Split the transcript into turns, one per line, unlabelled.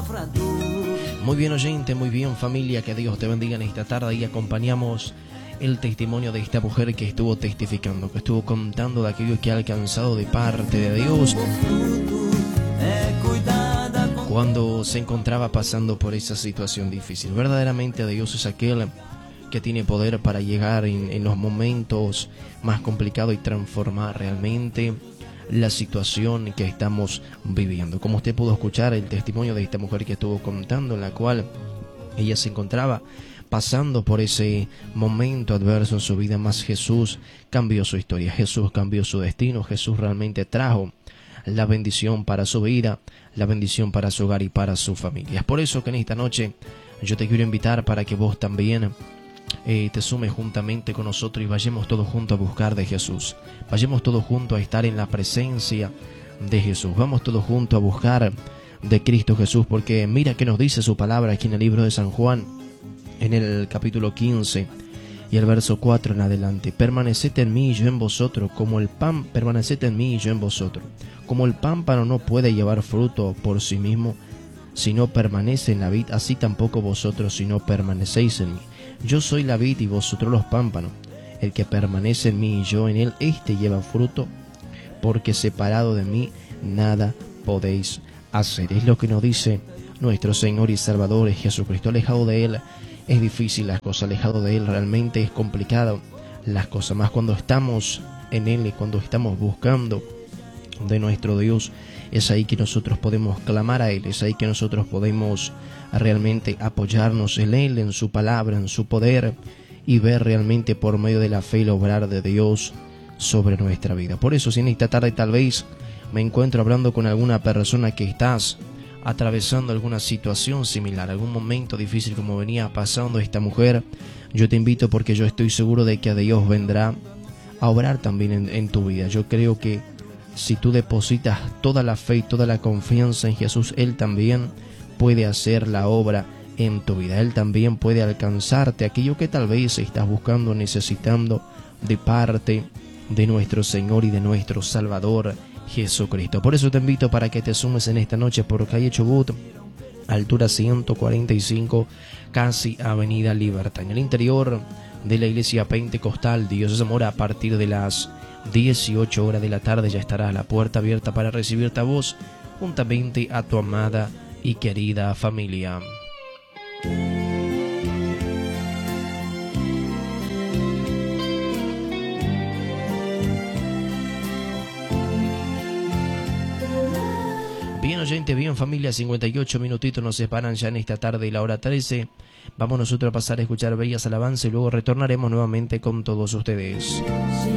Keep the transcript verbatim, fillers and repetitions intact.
Muy bien, oyente, muy bien, familia, que Dios te bendiga en esta tarde y acompañamos el testimonio de esta mujer que estuvo testificando, que estuvo contando de aquello que ha alcanzado de parte de Dios cuando se encontraba pasando por esa situación difícil. Verdaderamente Dios es aquel que tiene poder para llegar en, en los momentos más complicados y transformar realmente la situación que estamos viviendo. Como usted pudo escuchar el testimonio de esta mujer que estuvo contando, en la cual ella se encontraba pasando por ese momento adverso en su vida, más Jesús cambió su historia, Jesús cambió su destino, Jesús realmente trajo la bendición para su vida, la bendición para su hogar y para su familia. Es por eso que en esta noche yo te quiero invitar para que vos también eh, te sumes juntamente con nosotros y vayamos todos juntos a buscar de Jesús. Vayamos todos juntos a estar en la presencia de Jesús. Vamos todos juntos a buscar de Cristo Jesús, porque mira que nos dice su palabra aquí en el libro de San Juan, en el capítulo quince y el verso cuatro en adelante. Permaneced en mí y yo en vosotros, como el pan, permaneced en mí y yo en vosotros. Como el pámpano no puede llevar fruto por sí mismo, si no permanece en la vid, así tampoco vosotros si no permanecéis en mí. Yo soy la vid y vosotros los pámpanos. El que permanece en mí y yo en él, éste lleva fruto, porque separado de mí nada podéis hacer. Es lo que nos dice nuestro Señor y Salvador Jesucristo. Alejado de él es difícil las cosas, alejado de él realmente es complicado las cosas, más cuando estamos en él y cuando estamos buscando de nuestro Dios, es ahí que nosotros podemos clamar a él, es ahí que nosotros podemos realmente apoyarnos en él, en su palabra, en su poder, y ver realmente por medio de la fe el obrar de Dios sobre nuestra vida. Por eso, si en esta tarde tal vez me encuentro hablando con alguna persona que estás atravesando alguna situación similar, algún momento difícil como venía pasando esta mujer, yo te invito, porque yo estoy seguro de que Dios vendrá a obrar también en, en tu vida. Yo creo que si tú depositas toda la fe y toda la confianza en Jesús, Él también puede hacer la obra en tu vida. Él también puede alcanzarte aquello que tal vez estás buscando, necesitando de parte de nuestro Señor y de nuestro Salvador Jesucristo. Por eso te invito para que te sumes en esta noche por calle Chubut, altura ciento cuarenta y cinco, casi Avenida Libertad, en el interior de la iglesia pentecostal Dios es Amor. A partir de las dieciocho horas de la tarde ya estará la puerta abierta para recibirte a vos juntamente a tu amada y querida familia. Bien, oyente, bien, familia, cincuenta y ocho minutitos nos separan ya en esta tarde y la hora trece. Vamos nosotros a pasar a escuchar bellas alabanzas y luego retornaremos nuevamente con todos ustedes.